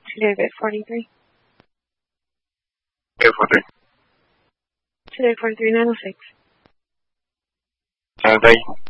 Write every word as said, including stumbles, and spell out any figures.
Today bit forty-three. Today forty-three. Today forty-three nine oh six. Today.